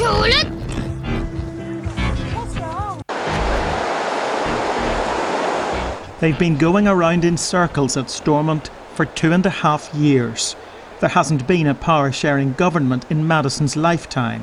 control it. They've been going around in circles at Stormont for 2.5 years. There hasn't been a power-sharing government in Madison's lifetime.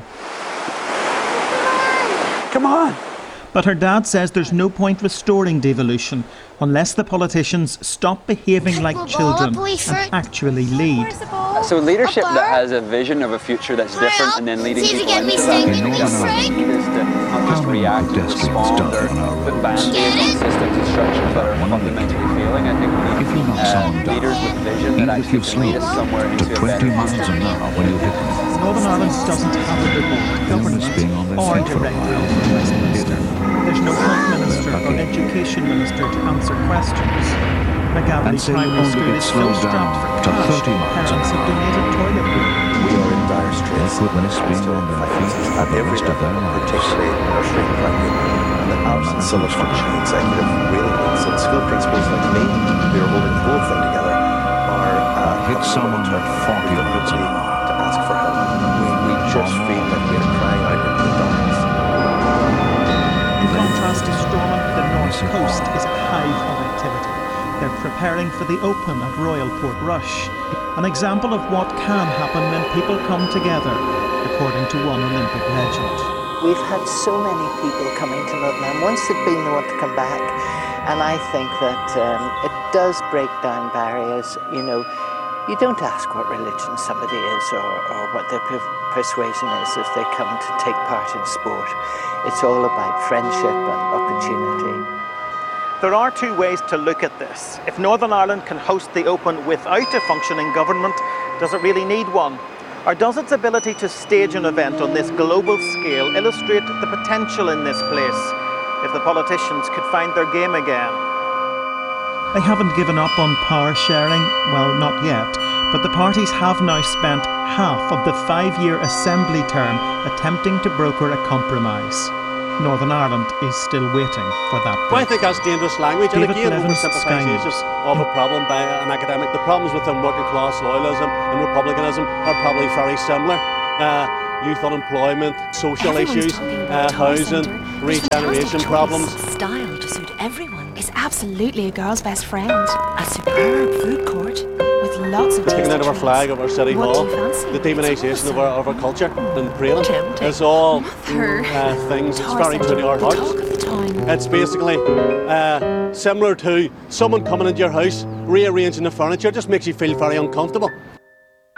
Come on! But her dad says there's no point restoring devolution unless the politicians stop behaving like children and actually lead. So leadership that has a vision of a future that's different and then leading people into that. Is to not just react and respond or put band-aids on systems and structures that are fundamentally failing. I think we need leaders with vision that actually can lead us somewhere into a better future. Northern Ireland doesn't have a remote government or director from Westminster. There's no health minister or education minister to answer questions. McGavity Primary School is so strapped for cash, parents have donated toilet paper. We are in dire straits. Equipment is being on their feet at every level, particularly in nursery and primary, and the absence of a functioning executive really means that school principals like me, who are holding the whole thing together, are hit someone at 40 miles an hour to ask for help. We just feel like we're crying out into the darkness. In contrast to Stormont, the North Coast is a hive of activity. They're preparing for the Open at Royal Portrush, an example of what can happen when people come together, according to one Olympic legend. We've had so many people coming to Nottingham. Once they've been, they want to come back. And I think that it does break down barriers. You know, you don't ask what religion somebody is or what their persuasion is if they come to take part in sport. It's all about friendship and opportunity. There are two ways to look at this. If Northern Ireland can host the Open without a functioning government, does it really need one? Or does its ability to stage an event on this global scale illustrate the potential in this place if the politicians could find their game again? They haven't given up on power sharing, well, not yet, but the parties have now spent half of the 5-year Assembly term attempting to broker a compromise. Northern Ireland is still waiting for that break. Well, I think that's dangerous language, and David again, Blevins, oversimplifications of a problem by an academic. The problems within working class loyalism and republicanism are probably very similar. Youth unemployment, social issues, housing, regeneration problems. Style to suit everyone is absolutely a girl's best friend. A superb food court with lots of taking out of our flag of our city hall, the demonisation of our culture and parading. It's all things. It's very to our hearts. It's basically similar to someone coming into your house, rearranging the furniture. It just makes you feel very uncomfortable.